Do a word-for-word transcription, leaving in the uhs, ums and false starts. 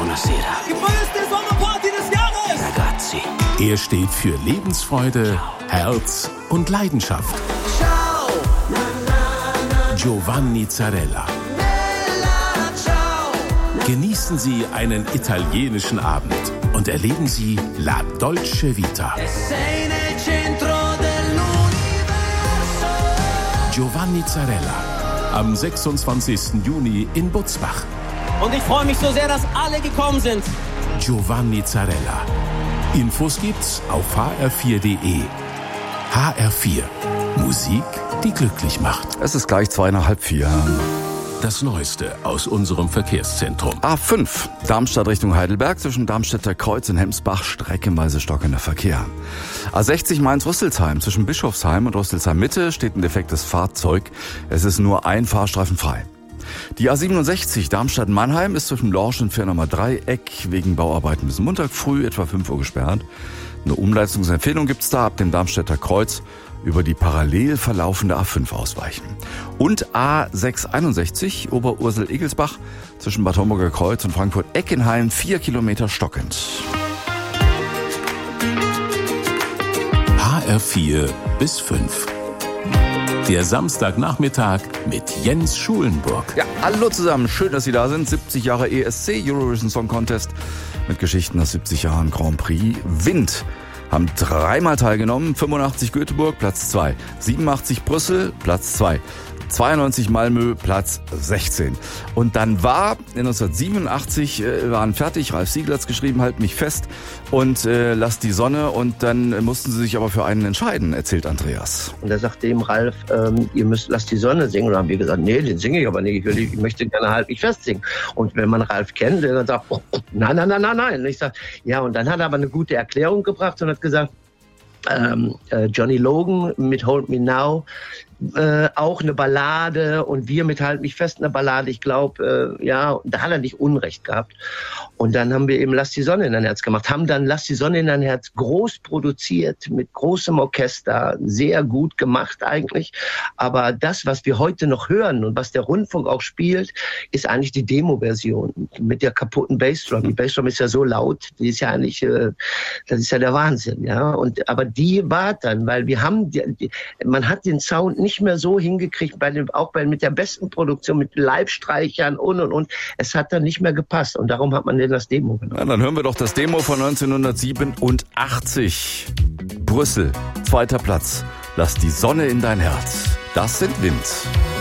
Buonasera. Die größte Sommerparty des Jahres. Ragazzi. Er steht für Lebensfreude, Herz und Leidenschaft. Ciao. Giovanni Zarella. Bella, ciao. Genießen Sie einen italienischen Abend und erleben Sie La Dolce Vita. Sei nel centro dell'universo. Giovanni Zarella. Am sechsundzwanzigsten Juni in Butzbach. Und ich freue mich so sehr, dass alle gekommen sind. Giovanni Zarella. Infos gibt's auf h r vier punkt d e. H R vier. Musik, die glücklich macht. Es ist gleich zwei nach halb vier. Das Neueste aus unserem Verkehrszentrum. A fünf, Darmstadt Richtung Heidelberg, zwischen Darmstädter Kreuz und Hemsbach streckenweise stockender Verkehr. A sechzig Mainz-Rüsselsheim, zwischen Bischofsheim und Rüsselsheim Mitte steht ein defektes Fahrzeug. Es ist nur ein Fahrstreifen frei. Die A siebenundsechzig Darmstadt-Mannheim ist zwischen Lorsch und Fährnummer Dreieck wegen Bauarbeiten bis Montag früh etwa fünf Uhr gesperrt. Eine Umleitungsempfehlung gibt's da ab dem Darmstädter Kreuz über die parallel verlaufende A fünf ausweichen. Und A sechshunderteinundsechzig Oberursel-Egelsbach zwischen Bad Homburger Kreuz und Frankfurt-Eckenheim vier Kilometer stockend. H R vier bis fünf. Der Samstagnachmittag mit Jens Schulenburg. Ja, hallo zusammen, schön, dass Sie da sind. siebzig Jahre E S C, Eurovision Song Contest mit Geschichten aus siebzig Jahren Grand Prix. Wind haben dreimal teilgenommen. fünfundachtzig Göteborg, Platz zwei. siebenundachtzig Brüssel, Platz zwei. zweiundneunzig Malmö, Platz sechzehn. Und dann war in neunzehnhundertsiebenundachtzig, äh, waren fertig, Ralf Siegel hat's geschrieben, halt mich fest und äh, lass die Sonne. Und dann äh, mussten sie sich aber für einen entscheiden, erzählt Andreas. Und da sagte ihm Ralf, ähm, ihr müsst, lasst die Sonne singen. Und dann haben wir gesagt, nee, den singe ich aber nicht, ich, will, ich möchte gerne Halt mich fest singen. Und wenn man Ralf kennt, dann sagt, oh, nein, nein, nein, nein, nein. Und ich sag, ja, und dann hat er aber eine gute Erklärung gebracht und hat gesagt, ähm, äh, Johnny Logan mit Hold Me Now, Äh, auch eine Ballade und wir mit Halt mich fest eine Ballade. Ich glaube, äh, ja, da hat er nicht Unrecht gehabt. Und dann haben wir eben Lass die Sonne in dein Herz gemacht, haben dann Lass die Sonne in dein Herz groß produziert, mit großem Orchester, sehr gut gemacht eigentlich. Aber das, was wir heute noch hören und was der Rundfunk auch spielt, ist eigentlich die Demo-Version mit der kaputten Bassdrum. Die Bassdrum ist ja so laut, die ist ja eigentlich, äh, das ist ja der Wahnsinn, ja. Und, aber die war dann, weil wir haben, die, die, man hat den Sound nicht nicht mehr so hingekriegt, bei dem, auch bei, mit der besten Produktion, mit Live-Streichern und und und. Es hat dann nicht mehr gepasst und darum hat man denn das Demo genommen. Ja, dann hören wir doch das Demo von neunzehnhundertsiebenundachtzig. Brüssel, zweiter Platz. Lass die Sonne in dein Herz. Das sind Wind.